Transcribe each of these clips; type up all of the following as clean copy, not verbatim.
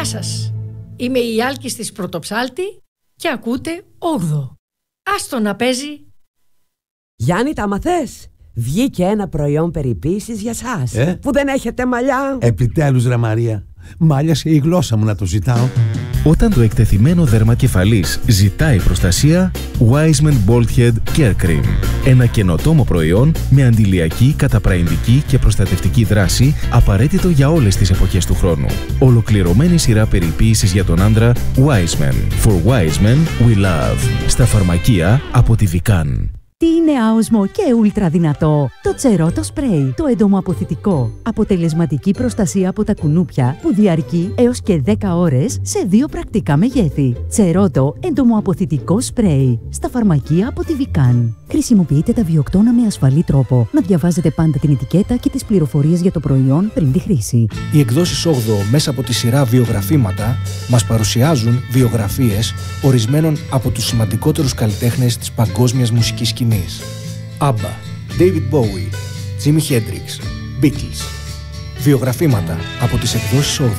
Γεια σας, είμαι η Άλκης της Πρωτοψάλτη και ακούτε 8. Άστο να παίζει. Γιάννη, τα μαθες? Βγήκε ένα προϊόν περιποίησης για σας που δεν έχετε μαλλιά. Επιτέλους ρε Μαρία, μάλιασε η γλώσσα μου να το ζητάω. Όταν το εκτεθειμένο δέρμα κεφαλής ζητάει προστασία, Wiseman Bald Head Care Cream. Ένα καινοτόμο προϊόν με αντιλιακή, καταπραϊντική και προστατευτική δράση, απαραίτητο για όλες τις εποχές του χρόνου. Ολοκληρωμένη σειρά περιποίησης για τον άντρα Wiseman. For Wiseman we love. Στα φαρμακεία από τη Vican. Τι είναι άοσμο και ούλτρα δυνατό? Το Τσερότο Σπρέι, το εντομοαποθητικό. Αποτελεσματική προστασία από τα κουνούπια που διαρκεί έως και 10 ώρες σε 2 πρακτικά μεγέθη. Τσερότο εντομοαποθητικό σπρέι. Στα φαρμακεία από τη Vican. Χρησιμοποιείτε τα βιοκτώνα με ασφαλή τρόπο. Να διαβάζετε πάντα την ετικέτα και τις πληροφορίες για το προϊόν πριν τη χρήση. Οι εκδόσεις 8 μέσα από τη σειρά βιογραφήματα μας παρουσιάζουν βιογραφίες ορισμένων από τους σημαντικότερους καλλιτέχνες της παγκόσμιας μουσικής σκηνής. ABBA, David Bowie, Jimi Hendrix, Beatles. Βιογραφήματα από τις εκδόσεις 8.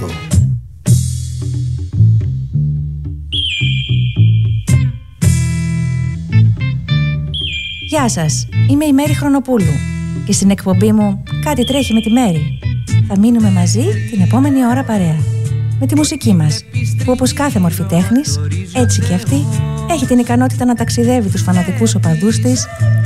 Γεια σας, είμαι η Μέρη Χρονοπούλου και στην εκπομπή μου «Κάτι τρέχει με τη Μέρη» θα μείνουμε μαζί την επόμενη ώρα παρέα με τη μουσική μας, που όπως κάθε μορφή τέχνης, έτσι και αυτή έχει την ικανότητα να ταξιδεύει τους φανατικούς οπαδούς της